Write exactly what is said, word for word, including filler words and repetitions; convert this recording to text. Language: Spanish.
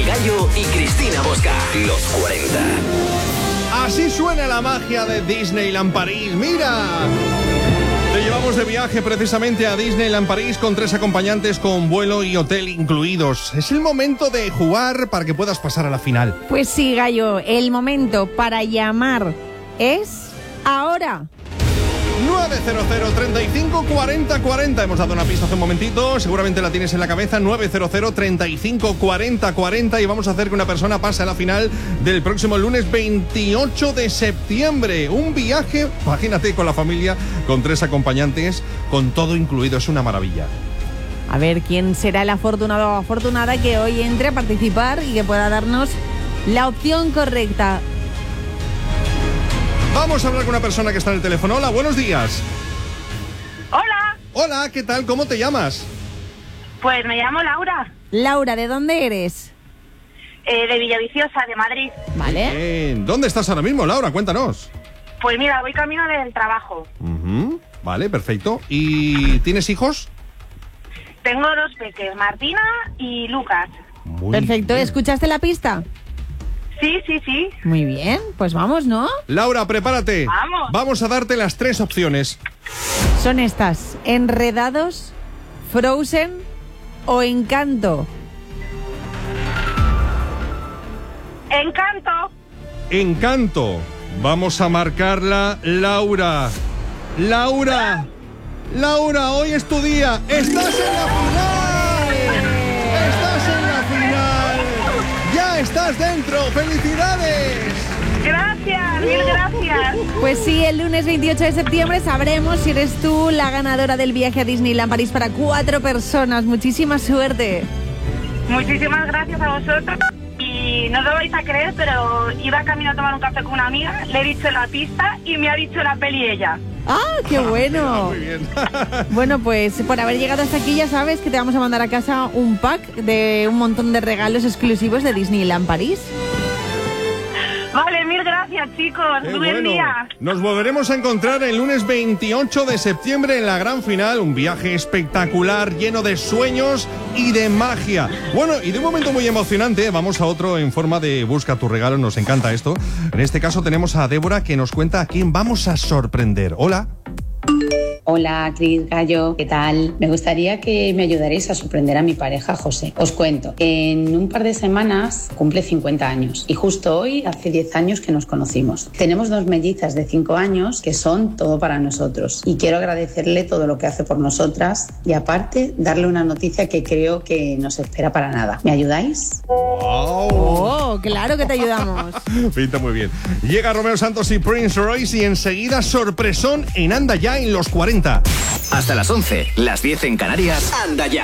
del Gallo y Cristina Bosca. Los cuarenta. Así suena la magia de Disneyland París. ¡Mira! Te llevamos de viaje precisamente a Disneyland París con tres acompañantes con vuelo y hotel incluidos. Es el momento de jugar para que puedas pasar a la final. Pues sí, Gallo, el momento para llamar es ahora. nueve cero cero, treinta y cinco, cuarenta, cuarenta. Hemos dado una pista hace un momentito, seguramente la tienes en la cabeza. Nueve cero cero, treinta y cinco, cuarenta, cuarenta. Y vamos a hacer que una persona pase a la final del próximo lunes veintiocho de septiembre. Un viaje, imagínate, con la familia, con tres acompañantes, con todo incluido. Es una maravilla. A ver quién será el afortunado o afortunada que hoy entre a participar y que pueda darnos la opción correcta. Vamos a hablar con una persona que está en el teléfono. Hola, buenos días. Hola. Hola, ¿qué tal? ¿Cómo te llamas? Pues me llamo Laura. Laura, ¿de dónde eres? Eh, de Villaviciosa, de Madrid. Vale. Bien. ¿Dónde estás ahora mismo, Laura? Cuéntanos. Pues mira, voy camino del trabajo. Uh-huh. Vale, perfecto. ¿Y tienes hijos? Tengo dos peques, Martina y Lucas. Muy Perfecto, bien. ¿escuchaste la pista? Sí, sí, sí. Muy bien, pues vamos, ¿no? Laura, prepárate. Vamos. Vamos a darte las tres opciones. Son estas: Enredados, Frozen o Encanto. Encanto. Encanto. Vamos a marcarla, Laura. Laura. Laura, hoy es tu día. ¡Estás en la final! ¡Estás en la final! ¡Ya estás dentro! ¡Felicidades! Gracias, mil gracias. Pues sí, el lunes veintiocho de septiembre sabremos si eres tú la ganadora del viaje a Disneyland París para cuatro personas. Muchísima suerte. Muchísimas gracias a vosotros. Y no lo vais a creer, pero iba camino a tomar un café con una amiga, le he dicho la pista y me ha dicho la peli ella. ¡Ah, qué bueno! Muy bien. Bueno, pues por haber llegado hasta aquí ya sabes que te vamos a mandar a casa un pack de un montón de regalos exclusivos de Disneyland París. Vale, mil gracias, chicos. Qué Buen bueno. día. Nos volveremos a encontrar el lunes veintiocho de septiembre en la gran final. Un viaje espectacular, lleno de sueños y de magia. Bueno, y de un momento muy emocionante, vamos a otro en forma de busca tu regalo. Nos encanta esto. En este caso tenemos a Débora, que nos cuenta a quién vamos a sorprender. Hola. Hola, Cris, Gallo, ¿qué tal? Me gustaría que me ayudaréis a sorprender a mi pareja, José. Os cuento, en un par de semanas cumple cincuenta años y justo hoy hace diez años que nos conocimos. Tenemos dos mellizas de cinco años que son todo para nosotros y quiero agradecerle todo lo que hace por nosotras y aparte darle una noticia que creo que no se espera para nada. ¿Me ayudáis? ¡Wow! ¡Oh, claro que te ayudamos! Pinta muy bien. Llega Romeo Santos y Prince Royce y enseguida sorpresón en Anda Ya en los cuarenta. Hasta las once, las diez en Canarias. Anda Ya.